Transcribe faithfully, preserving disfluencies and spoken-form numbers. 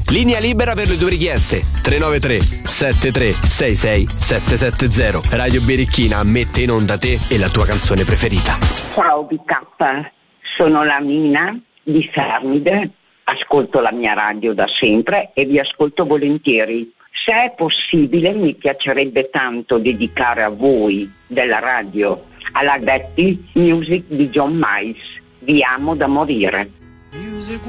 Linea libera per le tue richieste. tre nove tre sette tre sei sei sette sette zero. Radio Birichina mette in onda te e la tua canzone preferita. Ciao B K, sono la Mina di Fermide, ascolto la mia radio da sempre e vi ascolto volentieri. Se è possibile mi piacerebbe tanto dedicare a voi della radio alla Getty Music di John Miles. Vi amo da morire. Music